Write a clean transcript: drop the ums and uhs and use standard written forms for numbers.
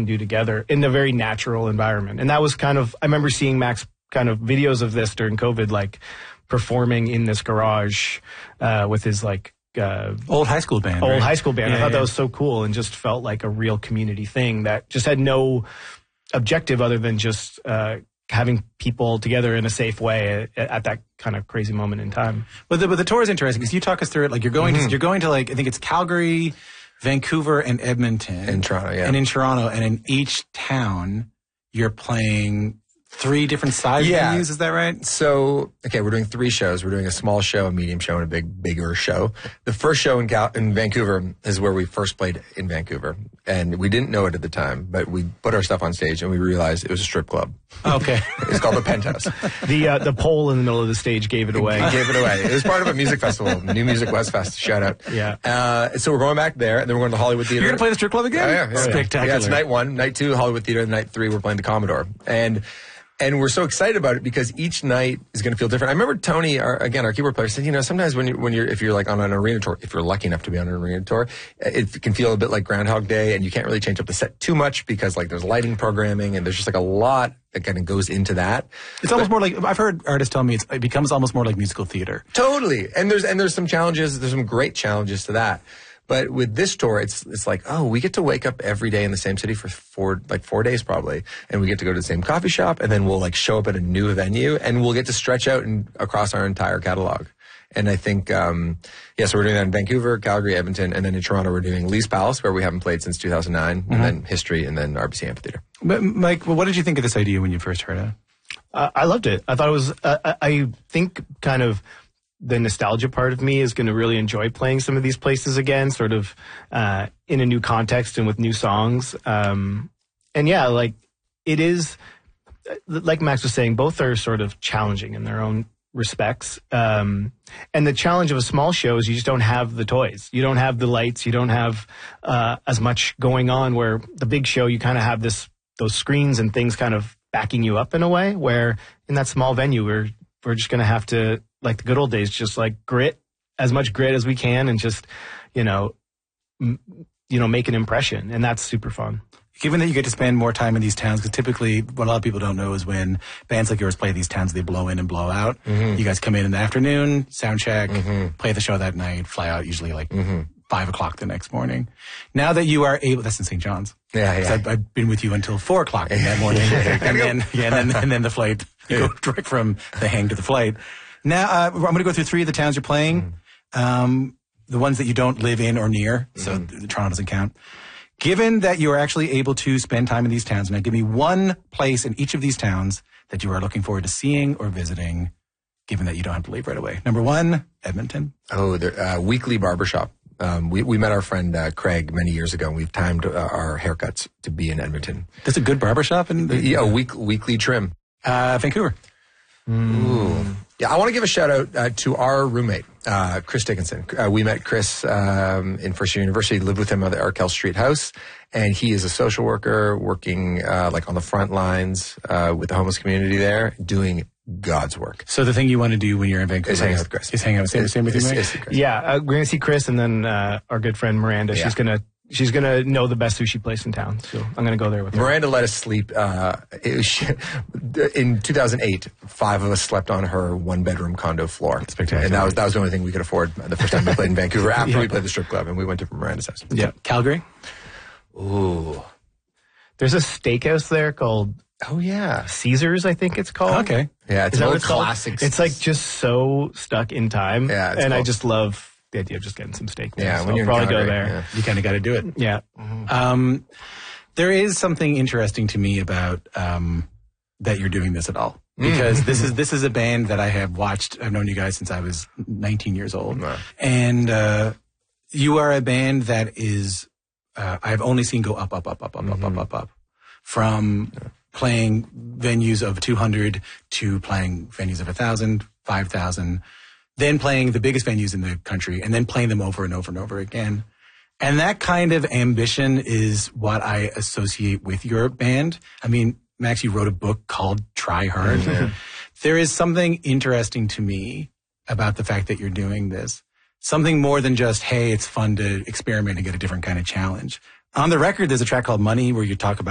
can do together in a very natural environment. And that was kind of, I remember seeing Max kind of videos of this during COVID, like performing in this garage with his like old high school band. Old right? high school band. I thought that was so cool and just felt like a real community thing that just had no objective other than just having people together in a safe way at that kind of crazy moment in time. But the tour is interesting because you talk us through it. Like you're going to like, I think it's Calgary, Vancouver, and Edmonton. In Toronto, yeah. And in Toronto, and in each town, you're playing 3 different size venues, is that right? So, okay, we're doing 3 shows. We're doing a small show, a medium show, and a bigger show. The first show in Vancouver is where we first played in Vancouver. And we didn't know it at the time, but we put our stuff on stage and we realized it was a strip club. Okay. It's called the Penthouse. The pole in the middle of the stage gave it away. It gave it away. It was part of a music festival, New Music West Fest. Shout out. Yeah. So we're going back there, and then we're going to the Hollywood Theater. You're going to play the strip club again? Yeah. Spectacular. Yeah, it's night 1. Night 2, Hollywood Theater. Night 3, we're playing the Commodore. And we're so excited about it because each night is going to feel different. I remember Tony, our keyboard player, said, sometimes if you're like on an arena tour, if you're lucky enough to be on an arena tour, it can feel a bit like Groundhog Day, and you can't really change up the set too much because like there's lighting programming and there's just like a lot that kind of goes into that. It's almost more like, I've heard artists tell me it becomes almost more like musical theater. Totally. And there's some challenges. There's some great challenges to that. But with this tour, it's like, we get to wake up every day in the same city for 4 days probably. And we get to go to the same coffee shop, and then we'll like show up at a new venue, and we'll get to stretch out across our entire catalog. And I think, so we're doing that in Vancouver, Calgary, Edmonton, and then in Toronto we're doing Lee's Palace, where we haven't played since 2009, and then History, and then RBC Amphitheater. But Mike, what did you think of this idea when you first heard it? I loved it. I thought it was, I think kind of, the nostalgia part of me is going to really enjoy playing some of these places again, sort of in a new context and with new songs. And yeah, like it is, like Max was saying, both are sort of challenging in their own respects. And the challenge of a small show is you just don't have the toys. You don't have the lights. You don't have as much going on, where the big show, you kind of have those screens and things kind of backing you up in a way, where in that small venue, we're just going to have to, like the good old days, just like as much grit as we can, and just, make an impression. And that's super fun. Given that you get to spend more time in these towns, because typically what a lot of people don't know is when bands like yours play these towns, they blow in and blow out. You guys come in the afternoon, sound check, play the show that night, fly out usually like 5 o'clock the next morning. Now that you are able, that's in St. John's. Yeah. I've been with you until 4 o'clock in that morning. and then the flight, you go direct from the hang to the flight. Now, I'm going to go through 3 of the towns you're playing. The ones that you don't live in or near. So Toronto doesn't count. Given that you are actually able to spend time in these towns, now give me one place in each of these towns that you are looking forward to seeing or visiting, given that you don't have to leave right away. Number 1, Edmonton. Weekly Barbershop. We met our friend Craig many years ago, and we've timed our haircuts to be in Edmonton. There's a good barbershop in weekly trim. Vancouver. Ooh. Yeah, I want to give a shout out to our roommate, Chris Dickinson. We met Chris in First Year University, lived with him at the Arkell Street house, and he is a social worker working like on the front lines with the homeless community there, doing God's work. So the thing you want to do when you're in Vancouver is hang out with Chris. Is hang out. Same with you, Mike? Yeah, we're going to see Chris, and then our good friend Miranda. Yeah. She's gonna know the best sushi place in town, so I'm gonna go there with her. Miranda let us sleep. In 2008, 5 of us slept on her 1-bedroom condo floor. Spectacular. And that was the only thing we could afford the first time we played in Vancouver. After we played the strip club, and we went to Miranda's house. Yeah, Calgary. Ooh, there's a steakhouse there called Caesars, I think it's called. Okay, yeah, it's an old classic. It's like just so stuck in time. Yeah, and cool. I just love the idea of just getting some steak there. Yeah, so when you're I'll probably Calgary, go there. You kind of got to do it. Yeah. There is something interesting to me about that you're doing this at all, because this is a band that I have watched. I've known you guys since I was 19 years old, and you are a band that is I've only seen go up, from playing venues of 200 to playing venues of 1,000, 5,000. Then playing the biggest venues in the country, and then playing them over and over and over again. And that kind of ambition is what I associate with your band. I mean, Max, you wrote a book called Try Hard. There is something interesting to me about the fact that you're doing this. Something more than just, hey, it's fun to experiment and get a different kind of challenge. On the record, there's a track called Money where you talk about